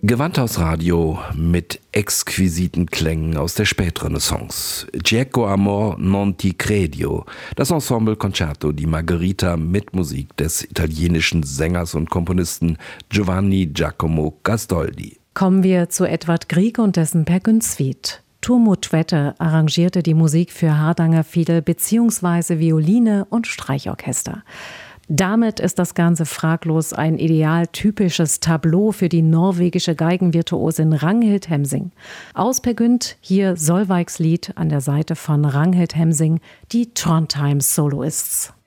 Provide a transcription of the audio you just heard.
Gewandhausradio mit exquisiten Klängen aus der Spätrenaissance. Cieco amor non ti credo. Das Ensemble Concerto di Margherita mit Musik des italienischen Sängers und Komponisten Giovanni Giacomo Gastoldi. Kommen wir zu Edvard Grieg und dessen Per Gynt Suite. Tuomo Tvete arrangierte die Musik für Hardanger Fiedel bzw. Violine und Streichorchester. Damit ist das Ganze fraglos ein idealtypisches Tableau für die norwegische Geigenvirtuosin Ragnhild Hemsing. Aus Per Gynt hier Solveigs Lied an der Seite von Ragnhild Hemsing, die Trondheim Soloists.